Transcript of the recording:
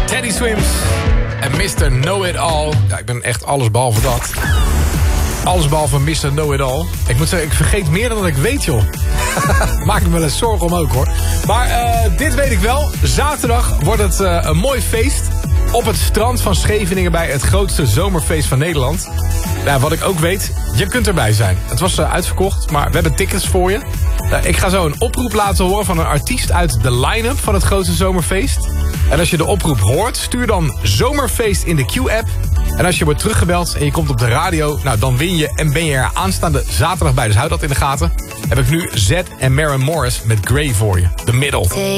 Teddy Swims en Mr. Know-It-All. Ja, ik ben echt allesbehalve dat. Allesbehalve Mr. Know-It-All. Ik moet zeggen, ik vergeet meer dan dat ik weet, joh. Maak me wel eens zorgen om ook, hoor. Maar dit weet ik wel. Zaterdag wordt het een mooi feest op het strand van Scheveningen bij het grootste zomerfeest van Nederland. Nou, wat ik ook weet, je kunt erbij zijn. Het was uitverkocht, maar we hebben tickets voor je. Ik ga zo een oproep laten horen van een artiest uit de line-up van het grootste zomerfeest. En als je de oproep hoort, stuur dan zomerfeest in de Q-app. En als je wordt teruggebeld en je komt op de radio, nou dan win je en ben je er aanstaande zaterdag bij. Dus houd dat in de gaten. Heb ik nu Zed en Maren Morris met Grey voor je. The Middle.